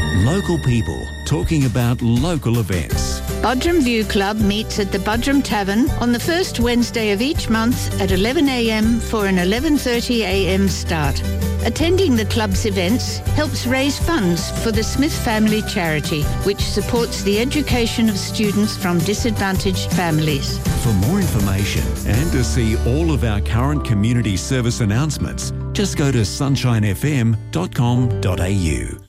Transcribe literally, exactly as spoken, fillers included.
Local people talking about local events. Budrum View Club meets at the Budrum Tavern on the first Wednesday of each month at eleven a m for an eleven thirty a m start. Attending the club's events helps raise funds for the Smith Family Charity, which supports the education of students from disadvantaged families. For more information and to see all of our current community service announcements, just go to sunshine f m dot com dot a u.